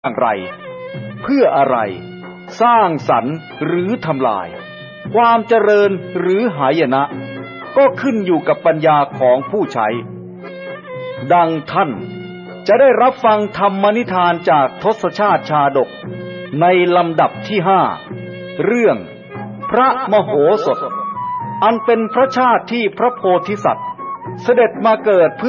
อย่างไรเพื่ออะไรสร้างสรรค์หรือทำลายความเจริญหรือหายนะก็ขึ้นอยู่กับปัญญาของผู้ใช้ดังท่านจะได้รับฟังธรรมนิทานจากทศชาติชาดกในลำดับที่5เรื่องพระมโหสถอันเป็นพระชาติที่พระโพธิสัตว์เสด็จมาเกิดเพื่อ